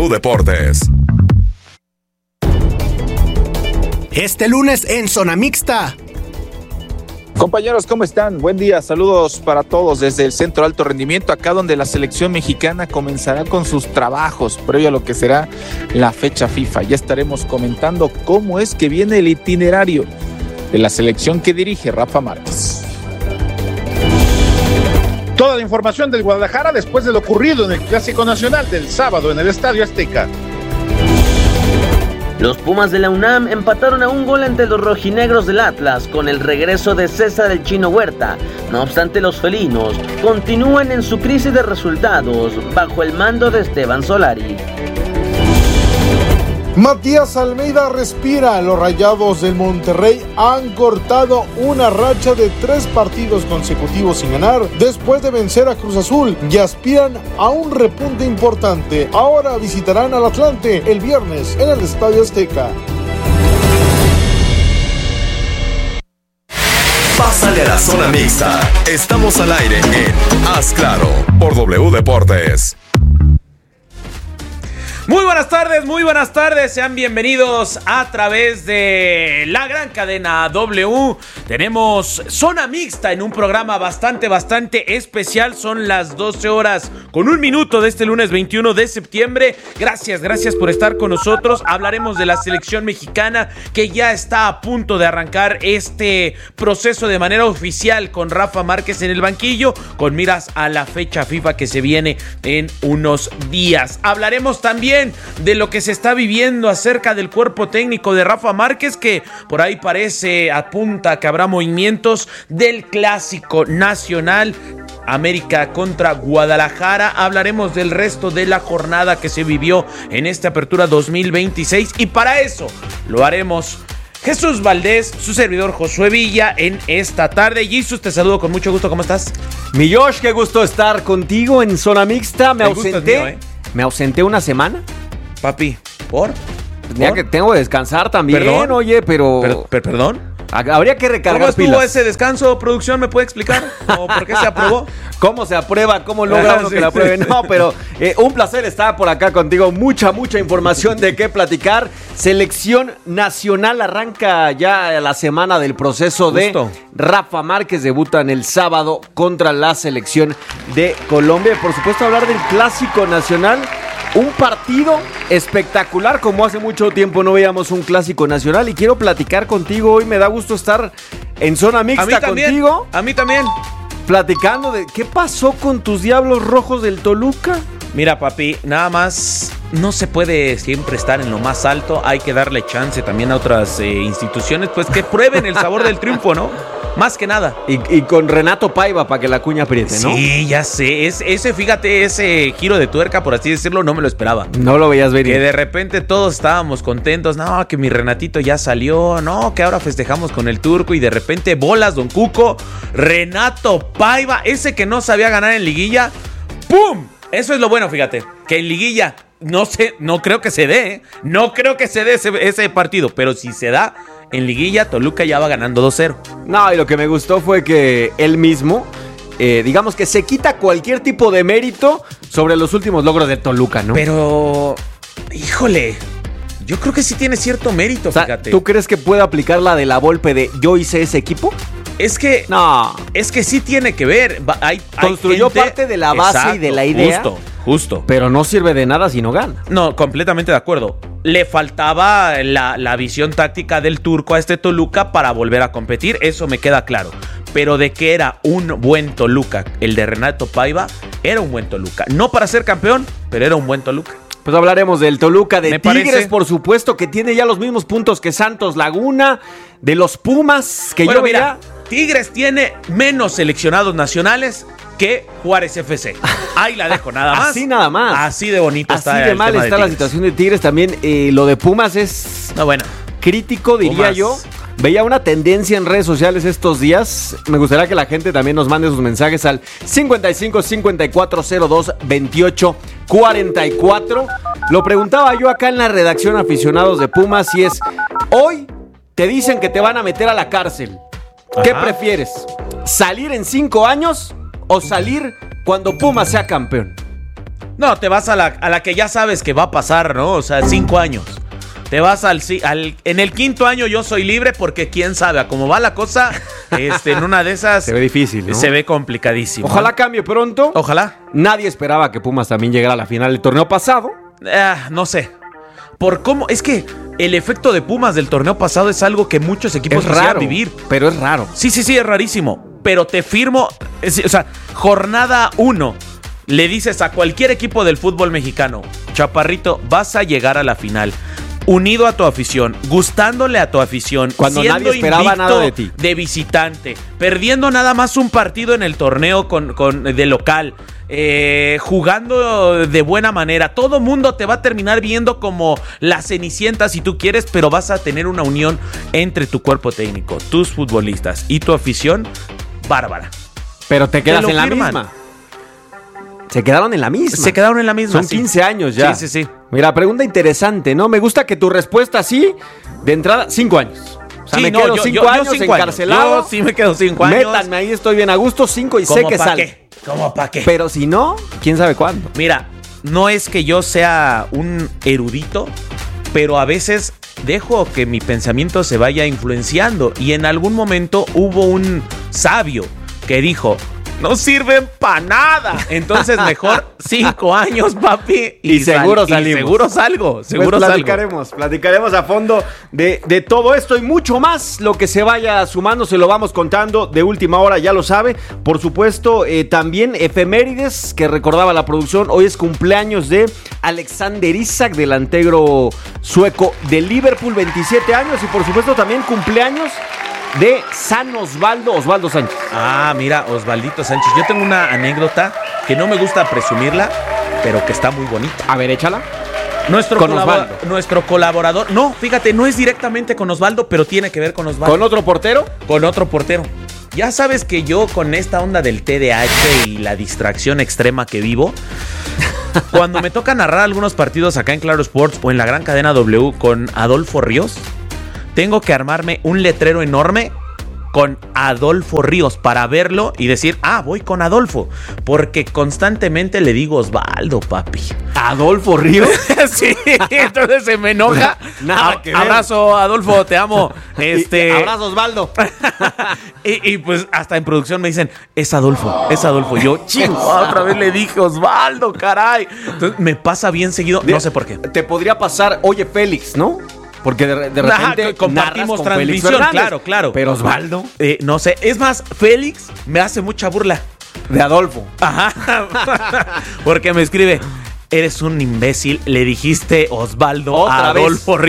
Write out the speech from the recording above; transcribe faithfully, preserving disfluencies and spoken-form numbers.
W Deportes. Este lunes en Zona Mixta. Compañeros, ¿cómo están? Buen día, saludos para todos desde el Centro Alto Rendimiento, acá donde la selección mexicana comenzará con sus trabajos previo a lo que será la fecha FIFA. Ya estaremos comentando cómo es que viene el itinerario de la selección que dirige Rafa Márquez. Toda la información del Guadalajara después de lo ocurrido en el Clásico Nacional del sábado en el Estadio Azteca. Los Pumas de la UNAM empataron a un gol ante los rojinegros del Atlas con el regreso de César el Chino Huerta. No obstante, los felinos continúan en su crisis de resultados bajo el mando de Esteban Solari. Matías Almeida respira. Los Rayados del Monterrey han cortado una racha de tres partidos consecutivos sin ganar después de vencer a Cruz Azul y aspiran a un repunte importante. Ahora visitarán al Atlante el viernes en el Estadio Azteca. Pásale a la Zona Mixta. Estamos al aire en Haz Claro por W Deportes. Muy buenas tardes, muy buenas tardes, sean bienvenidos a través de la gran cadena W. Tenemos Zona Mixta en un programa bastante, bastante especial. Son las doce horas con un minuto de este lunes veintiuno de septiembre. Gracias, gracias por estar con nosotros. Hablaremos de la selección mexicana que ya está a punto de arrancar este proceso de manera oficial con Rafa Márquez en el banquillo, con miras a la fecha FIFA que se viene en unos días. Hablaremos también de lo que se está viviendo acerca del cuerpo técnico de Rafa Márquez, que por ahí parece, apunta que habrá movimientos del Clásico Nacional América contra Guadalajara. Hablaremos del resto de la jornada que se vivió en esta apertura dos mil veintiséis y para eso lo haremos Jesús Valdés, su servidor Josué Villa en esta tarde. Jesus, te saludo con mucho gusto, ¿cómo estás? Mi Josh, qué gusto estar contigo en Zona Mixta. Me ausenté, mío, ¿eh? me ausenté una semana. Papi, ¿por? Tenía que, tengo que descansar también, ¿Perdón? oye, pero... Per, per, ¿Perdón? Habría que recargar ¿Cómo estuvo pilas. ese descanso, producción? ¿Me puede explicar? ¿O por qué se aprobó? ¿Cómo se aprueba? ¿Cómo logra uno sí, que la apruebe? No, pero eh, un placer estar por acá contigo. Mucha, mucha información de qué platicar. Selección nacional arranca ya la semana del proceso Justo. de Rafa Márquez. Debutan el sábado contra la selección de Colombia. Y por supuesto hablar del Clásico Nacional. Un partido espectacular, como hace mucho tiempo no veíamos un Clásico Nacional, y quiero platicar contigo hoy. Me da gusto estar en Zona Mixta a mí también, contigo. A mí también. Platicando de qué pasó con tus Diablos Rojos del Toluca. Mira, papi, nada más no se puede siempre estar en lo más alto. Hay que darle chance también a otras eh, instituciones, pues que prueben el sabor del triunfo, ¿no? Más que nada. Y, y con Renato Paiva para que la cuña apriete, ¿no? Sí, ya sé. Es, ese, fíjate, ese giro de tuerca, por así decirlo, no me lo esperaba. No lo veías venir. Que de repente todos estábamos contentos. No, que mi Renatito ya salió. No, que ahora festejamos con el turco. Y de repente, bolas, don Cuco. Renato Paiva, ese que no sabía ganar en liguilla. ¡Pum! Eso es lo bueno, fíjate. Que en liguilla, no sé, no creo que se dé. ¿eh? No creo que se dé ese, ese partido. Pero si se da... En liguilla, Toluca ya va ganando dos cero. No, y lo que me gustó fue que él mismo, eh, digamos que se quita cualquier tipo de mérito sobre los últimos logros de Toluca, ¿no? Pero, híjole, yo creo que sí tiene cierto mérito, o sea, fíjate. ¿Tú crees que puede aplicar la de la Volpe de yo hice ese equipo? Es que, no, es que sí tiene que ver. Hay, Construyó hay gente, parte de la base exacto, y de la idea. Justo, justo. Pero no sirve de nada si no gana. No, completamente de acuerdo. Le faltaba la, la visión táctica del turco a este Toluca para volver a competir, eso me queda claro. Pero de que era un buen Toluca, el de Renato Paiva, era un buen Toluca. No para ser campeón, pero era un buen Toluca. Pues hablaremos del Toluca, de me Tigres, parece. Por supuesto, que tiene ya los mismos puntos que Santos Laguna, de los Pumas, que bueno, yo veía... Mira, Tigres tiene menos seleccionados nacionales que Juárez F C. Ahí la dejo, nada más. Así nada más. Así de bonito Así está de el mal tema está de la situación de Tigres también. Eh, lo de Pumas es no, bueno. crítico, diría Pumas. yo. Veía una tendencia en redes sociales estos días. Me gustaría que la gente también nos mande sus mensajes al cincuenta y cinco cincuenta y cuatro cero dos veintiocho cuarenta y cuatro. Lo preguntaba yo acá en la redacción aficionados de Pumas y es: hoy te dicen que te van a meter a la cárcel. ¿Qué Ajá. prefieres? ¿Salir en cinco años o salir cuando Pumas sea campeón? No, te vas a la, a la que ya sabes que va a pasar, ¿no? O sea, cinco años. Te vas al, al... En el quinto año yo soy libre porque quién sabe, a cómo va la cosa, este, en una de esas... Se ve difícil, ¿no? Se ve complicadísimo. Ojalá cambie pronto. Ojalá. Nadie esperaba que Pumas también llegara a la final del torneo pasado. Ah, no sé. Por cómo... Es que el efecto de Pumas del torneo pasado es algo que muchos equipos es raro, vivir. Pero es raro. Sí, sí, sí, es rarísimo. Pero te firmo... Es, o sea, jornada uno... Le dices a cualquier equipo del fútbol mexicano, Chaparrito, vas a llegar a la final. Unido a tu afición, gustándole a tu afición, cuando nadie esperaba nada de ti, de visitante, perdiendo nada más un partido en el torneo con, con, de local, eh, jugando de buena manera. Todo mundo te va a terminar viendo como la Cenicienta si tú quieres, pero vas a tener una unión entre tu cuerpo técnico, tus futbolistas y tu afición bárbara. Pero te quedas te en la firman. misma. Se quedaron en la misma. Se quedaron en la misma. Son quince años ya. Sí, sí, sí. Mira, pregunta interesante, ¿no? Me gusta que tu respuesta sí, de entrada, cinco años. O sea, sí, me no, quedo yo, cinco yo, años yo cinco encarcelado. Años. Yo sí me quedo cinco años. Métanme ahí, estoy bien a gusto, cinco y sé que sale. Qué? ¿Cómo pa' qué? Pero si no, quién sabe cuándo. Mira, no es que yo sea un erudito, pero a veces dejo que mi pensamiento se vaya influenciando. Y en algún momento hubo un sabio que dijo... No sirven para nada. Entonces mejor cinco años, papi. Y, y seguro sal, salimos. Y seguro salgo. Seguro pues salgo. platicaremos, platicaremos a fondo de, de todo esto y mucho más. Lo que se vaya sumando se lo vamos contando de última hora, ya lo sabe. Por supuesto, eh, también efemérides que recordaba la producción. Hoy es cumpleaños de Alexander Isak, delantero sueco de Liverpool, veintisiete años. Y por supuesto también cumpleaños de San Osvaldo, Osvaldo Sánchez. Ah, mira, Osvaldito Sánchez. Yo tengo una anécdota que no me gusta presumirla, pero que está muy bonita. A ver, échala. Nuestro, con colabor- Osvaldo. nuestro colaborador, no, fíjate, no es directamente con Osvaldo, pero tiene que ver con Osvaldo. ¿Con otro portero? Con otro portero. Ya sabes que yo con esta onda del T D A H y la distracción extrema que vivo, cuando me toca narrar algunos partidos acá en Claro Sports o en la gran cadena W con Adolfo Ríos, tengo que armarme un letrero enorme con Adolfo Ríos para verlo y decir, ah, voy con Adolfo, porque constantemente le digo Osvaldo, papi. ¿Adolfo Ríos? Sí, entonces se me enoja. Nada A- que ver. Abrazo, Adolfo, te amo. Este, Abrazo, Osvaldo. y, y pues hasta en producción me dicen, es Adolfo, es Adolfo. Yo, chingo, otra vez le dije Osvaldo, caray. Entonces me pasa bien seguido, no sé por qué. Te podría pasar, oye, Félix, ¿no? Porque de, de repente Ajá, compartimos con transmisión, Félix claro, claro. Pero Osvaldo, Eh, no sé, es más, Félix me hace mucha burla. de Adolfo. Ajá. Porque me escribe, eres un imbécil, le dijiste Osvaldo Otra a vez. Adolfo Ríos.